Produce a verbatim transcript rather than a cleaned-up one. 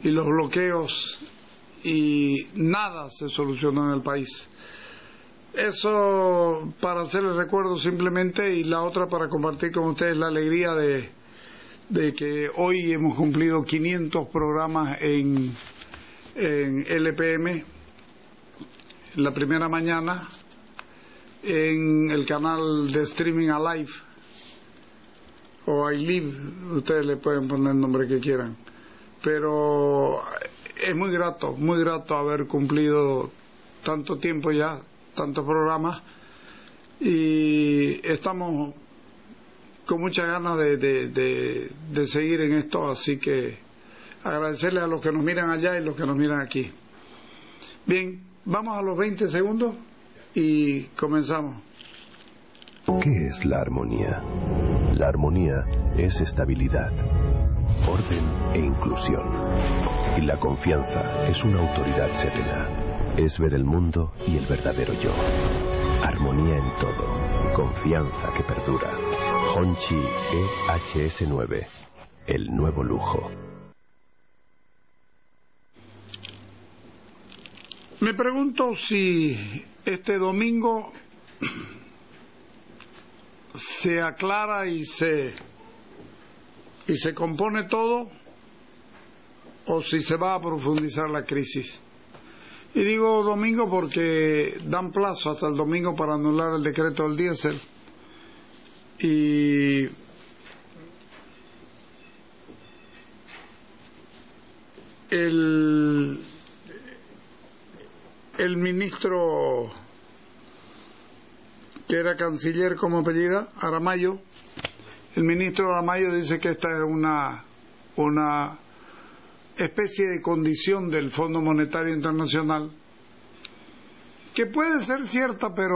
y los bloqueos, y nada se solucionó en el país. Eso para hacer el recuerdo simplemente, y la otra para compartir con ustedes la alegría de, de que hoy hemos cumplido quinientos programas en, en L P M, la primera mañana, en el canal de streaming Alive, o iLive, ustedes le pueden poner el nombre que quieran, pero es muy grato, muy grato haber cumplido tanto tiempo ya, tantos programas, y estamos con muchas ganas de, de, de, de seguir en esto, así que agradecerle a los que nos miran allá y los que nos miran aquí. Bien, vamos a los veinte segundos y comenzamos. ¿Qué es la armonía? La armonía es estabilidad, orden e inclusión. Y la confianza es una autoridad serena. Es ver el mundo y el verdadero yo. Armonía en todo. Confianza que perdura. Hongqi E H S nueve. El nuevo lujo. Me pregunto si este domingo se aclara y se y se compone todo, o si se va a profundizar la crisis. Y digo domingo porque dan plazo hasta el domingo para anular el decreto del diésel, y el el ministro que era canciller como apellida, Aramayo, el ministro Aramayo dice que esta es una una especie de condición del Fondo Monetario Internacional, que puede ser cierta, pero